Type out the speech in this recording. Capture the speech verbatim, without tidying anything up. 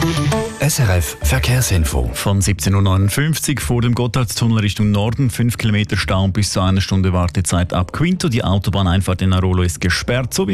S R F Verkehrsinfo. Von siebzehn Uhr neunundfünfzig vor dem Gotthardstunnel Richtung Norden, fünf Kilometer Stau und bis zu einer Stunde Wartezeit ab Quinto. Die Autobahneinfahrt in Arolo ist gesperrt, so wie